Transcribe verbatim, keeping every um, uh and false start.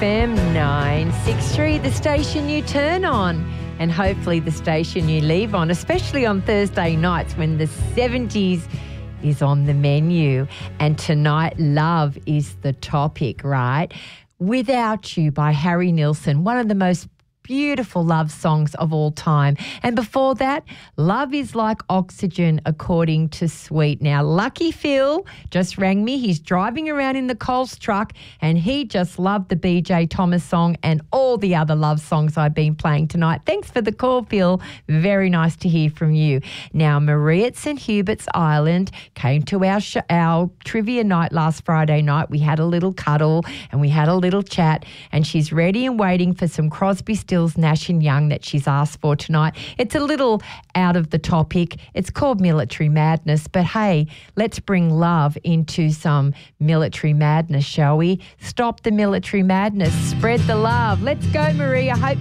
F M nine sixty-three, the station you turn on and hopefully the station you leave on, especially on Thursday nights when the seventies is on the menu. And tonight, love is the topic, right? Without You by Harry Nilsson, one of the most beautiful love songs of all time. And before that, Love is Like Oxygen, according to Sweet. Now, Lucky Phil just rang me. He's driving around in the Coles truck and he just loved the B J Thomas song and all the other love songs I've been playing tonight. Thanks for the call, Phil. Very nice to hear from you. Now, Marie at St Hubert's Island came to our sh- our trivia night last Friday night. We had a little cuddle and we had a little chat, and she's ready and waiting for some Crosby, Stills, Nash and Young that she's asked for tonight. It's a little out of the topic. It's called Military Madness, but hey, let's bring love into some military madness, shall we? Stop the military madness. Spread the love. Let's go, Marie. I hope